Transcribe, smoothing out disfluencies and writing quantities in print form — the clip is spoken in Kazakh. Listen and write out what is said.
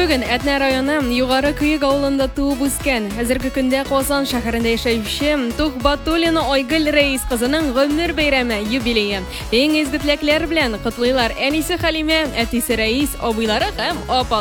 Бүгін Әтнә районы Югары Күйік ауылында туып үскен. Әзіргі күнде Қосан шәһәрендә яшәүче Тух Батуллина Айгөл Рәис кызының гомер бәйрәме юбилее. Ең изге теләкләр белән котлыйлар әнисе Хәлимә, әтисе Рәис, абыйлары һәм апалары.